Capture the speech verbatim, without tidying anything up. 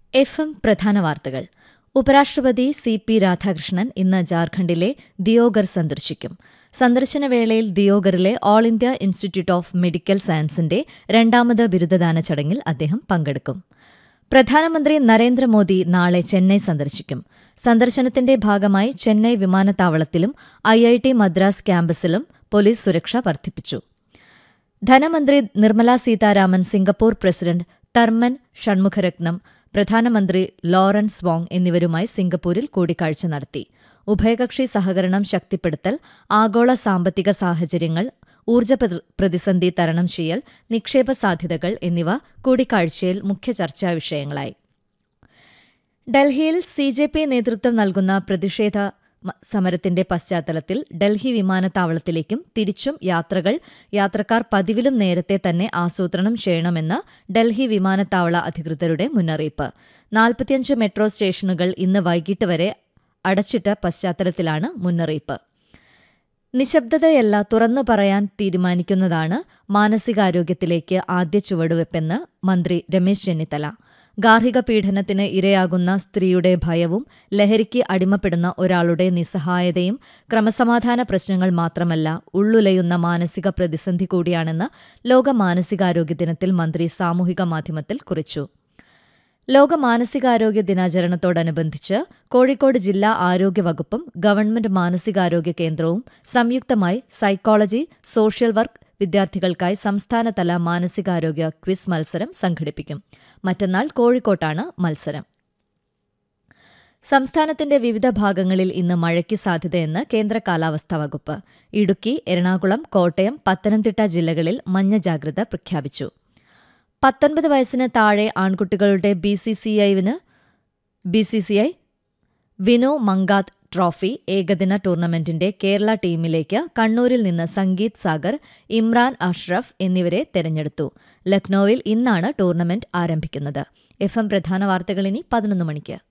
F M പ്രധാന വാർത്തകൾ. ഉപരാഷ്ട്രപതി സി പി രാധാകൃഷ്ണൻ ഇന്ന് ജാർഖണ്ഡിലെ ദിയോഗർ സന്ദർശിക്കും. സന്ദർശനവേളയിൽ ദിയോഗറിലെ all India institute of medical സയൻസിന്റെ രണ്ടാമത് ബിരുദദാന ചടങ്ങിൽ അദ്ദേഹം പങ്കെടുക്കും. പ്രധാനമന്ത്രി നരേന്ദ്രമോദി നാളെ ചെന്നൈ സന്ദർശിക്കും. സന്ദർശനത്തിന്റെ ഭാഗമായി Chennai വിമാനത്താവളത്തിലും I I T Madras ക്യാമ്പസിലും police സുരക്ഷ വർദ്ധിപ്പിച്ചു. ധനമന്ത്രി Nirmala Sitharaman, Singapore president Tharman Shanmugaratnam, പ്രധാനമന്ത്രി ലോറൻസ് വോങ് എന്നിവരുമായി സിംഗപ്പൂരിൽ കൂടിക്കാഴ്ച നടത്തി. ഉഭയകക്ഷി സഹകരണം ശക്തിപ്പെടുത്തൽ, ആഗോള സാമ്പത്തിക സാഹചര്യങ്ങൾ, ഊർജ്ജ പ്രതിസന്ധി തരണം ചെയ്യൽ, നിക്ഷേപ സാധ്യതകൾ എന്നിവ കൂടിക്കാഴ്ചയിൽ മുഖ്യ ചർച്ചാ വിഷയങ്ങളായി. ഡൽഹിയിൽ സി ജെ പി നേതൃത്വം നൽകുന്ന പ്രതിഷേധ സമരത്തിന്റെ പശ്ചാത്തലത്തിൽ ഡൽഹി വിമാനത്താവളത്തിലേക്കും തിരിച്ചും യാത്രകൾ യാത്രക്കാർ പതിവിലും നേരത്തെ തന്നെ ആസൂത്രണം ചെയ്യണമെന്ന് ഡൽഹി വിമാനത്താവള അധികൃതരുടെ മുന്നറിയിപ്പ്. നാൽപ്പത്തിയഞ്ച് മെട്രോ സ്റ്റേഷനുകൾ ഇന്ന് വൈകിട്ട് വരെ അടച്ചിട്ട പശ്ചാത്തലത്തിലാണ് മുന്നറിയിപ്പ്. നിശബ്ദതയല്ല, തുറന്നു പറയാൻ തീരുമാനിക്കുന്നതാണ് മാനസികാരോഗ്യത്തിലേക്ക് ആദ്യ ചുവടുവെപ്പെന്ന് മന്ത്രി രമേശ് ചെന്നിത്തല. ഗാർഹിക പീഡനത്തിന് ഇരയാകുന്ന സ്ത്രീയുടെ ഭയവും ലഹരിക്ക് അടിമപ്പെടുന്ന ഒരാളുടെ നിസ്സഹായതയും ക്രമസമാധാന പ്രശ്നങ്ങൾ മാത്രമല്ല, ഉള്ളുലയുന്ന മാനസിക പ്രതിസന്ധി കൂടിയാണെന്ന് ലോക മാനസികാരോഗ്യ ദിനത്തിൽ മന്ത്രി സാമൂഹിക മാധ്യമത്തിൽ കുറിച്ചു. ലോക മാനസികാരോഗ്യ ദിനാചരണത്തോടനുബന്ധിച്ച് കോഴിക്കോട് ജില്ലാ ആരോഗ്യവകുപ്പും ഗവൺമെന്റ് മാനസികാരോഗ്യ കേന്ദ്രവും സംയുക്തമായി സൈക്കോളജി, സോഷ്യൽ വർക്ക് വിദ്യാർത്ഥികൾക്കായി സംസ്ഥാനതല മാനസികാരോഗ്യ ക്വിസ് മത്സരം സംഘടിപ്പിക്കും. മറ്റന്നാൾ കോഴിക്കോട്ടാണ് മത്സരം. സംസ്ഥാനത്തിന്റെ വിവിധ ഭാഗങ്ങളിൽ ഇന്ന് മഴയ്ക്ക് സാധ്യതയെന്ന് കേന്ദ്ര കാലാവസ്ഥാ വകുപ്പ്. ഇടുക്കി, എറണാകുളം, കോട്ടയം, പത്തനംതിട്ട ജില്ലകളിൽ മഞ്ഞ ജാഗ്രത പ്രഖ്യാപിച്ചു. പത്തൊൻപത് വയസ്സിന് താഴെ ആൺകുട്ടികളുടെ B C C ഐവിന് B C C I Vino മങ്കാത്ത് trophy ഏകദിന ടൂർണമെന്റിന്റെ കേരള ടീമിലേക്ക് കണ്ണൂരിൽ നിന്ന് സംഗീത് സാഗർ, ഇമ്രാൻ അഷ്റഫ് എന്നിവരെ തെരഞ്ഞെടുത്തു. ലക്നൌവിൽ ഇന്നാണ് ടൂർണമെന്റ് ആരംഭിക്കുന്നത്. എഫ് എം പ്രധാന വാർത്തകൾ ഇനി പതിനൊന്ന് മണിക്ക്.